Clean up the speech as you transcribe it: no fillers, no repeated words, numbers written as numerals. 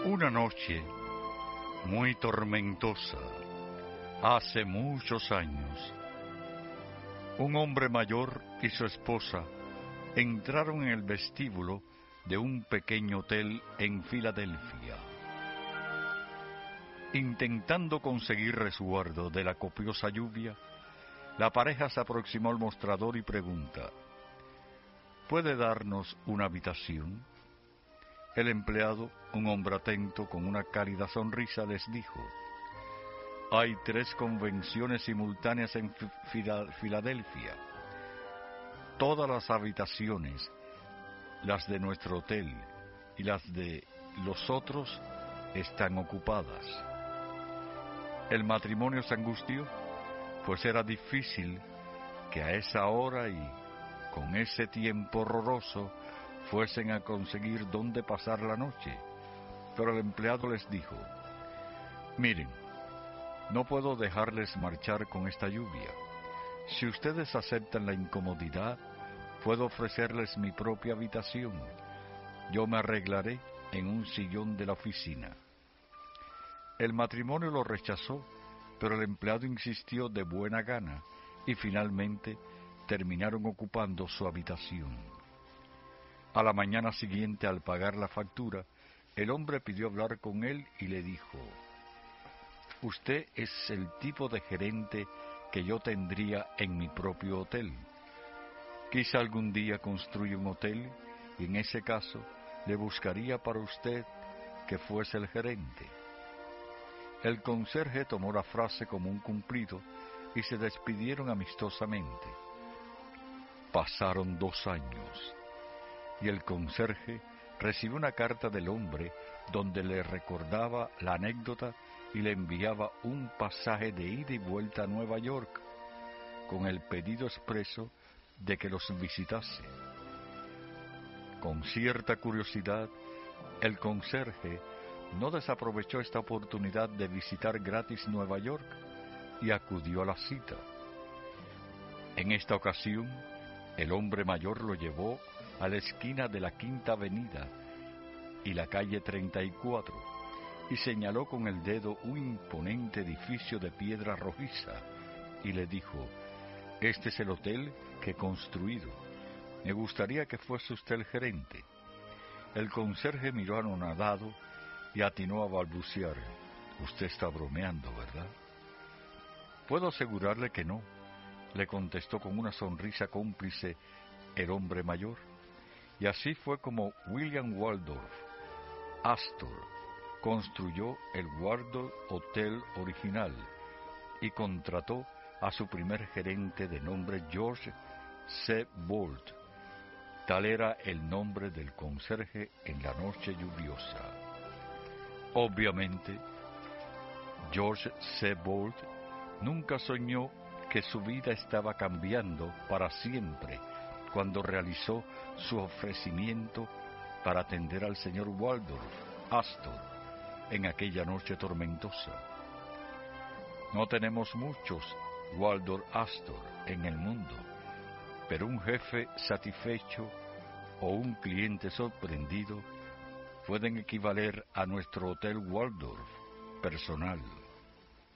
Una noche muy tormentosa, hace muchos años, un hombre mayor y su esposa entraron en el vestíbulo de un pequeño hotel en Filadelfia. Intentando conseguir resguardo de la copiosa lluvia, la pareja se aproximó al mostrador y pregunta: ¿puede darnos una habitación? El empleado, un hombre atento con una cálida sonrisa, les dijo: hay 3 convenciones simultáneas en Filadelfia. Todas las habitaciones, las de nuestro hotel y las de los otros, están ocupadas. El matrimonio se angustió, pues era difícil que a esa hora y con ese tiempo horroroso fuesen a conseguir dónde pasar la noche. Pero el empleado les dijo: miren, no puedo dejarles marchar con esta lluvia. Si ustedes aceptan la incomodidad, puedo ofrecerles mi propia habitación. Yo me arreglaré en un sillón de la oficina. El matrimonio lo rechazó, pero el empleado insistió de buena gana y finalmente terminaron ocupando su habitación. A la mañana siguiente, al pagar la factura, el hombre pidió hablar con él y le dijo: usted es el tipo de gerente que yo tendría en mi propio hotel. Quizá algún día construya un hotel y en ese caso le buscaría para usted que fuese el gerente. El conserje tomó la frase como un cumplido y se despidieron amistosamente. Pasaron 2 años y el conserje recibió una carta del hombre donde le recordaba la anécdota y le enviaba un pasaje de ida y vuelta a Nueva York con el pedido expreso de que los visitase. Con cierta curiosidad, el conserje no desaprovechó esta oportunidad de visitar gratis Nueva York y acudió a la cita. En esta ocasión, el hombre mayor lo llevó a la esquina de la Quinta Avenida y la calle 34 y señaló con el dedo un imponente edificio de piedra rojiza y le dijo: este es el hotel que he construido. Me gustaría que fuese usted el gerente. El conserje miró anonadado y atinó a balbucear: usted está bromeando, ¿verdad? Puedo asegurarle que no, le contestó con una sonrisa cómplice el hombre mayor. Y así fue como William Waldorf Astor construyó el Waldorf Hotel original y contrató a su primer gerente de nombre George C. Bolt. Tal era el nombre del conserje en la noche lluviosa. Obviamente, George C. Bolt nunca soñó que su vida estaba cambiando para siempre cuando realizó su ofrecimiento para atender al señor Waldorf Astor en aquella noche tormentosa. No tenemos muchos Waldorf Astor en el mundo, pero un jefe satisfecho o un cliente sorprendido pueden equivaler a nuestro Hotel Waldorf personal.